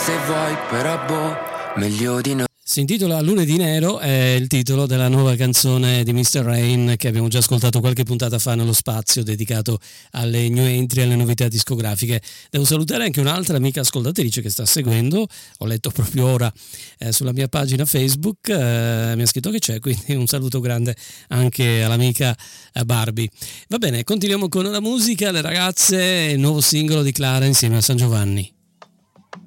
se vuoi, però boh, meglio di no. Si intitola Lunedì Nero, è il titolo della nuova canzone di Mr. Rain che abbiamo già ascoltato qualche puntata fa nello spazio dedicato alle new entry, alle novità discografiche. Devo salutare anche un'altra amica ascoltatrice che sta seguendo, ho letto proprio ora sulla mia pagina Facebook, mi ha scritto che c'è, quindi un saluto grande anche all'amica Barbie. Va bene, continuiamo con la musica, le ragazze, il nuovo singolo di Clara insieme a San Giovanni.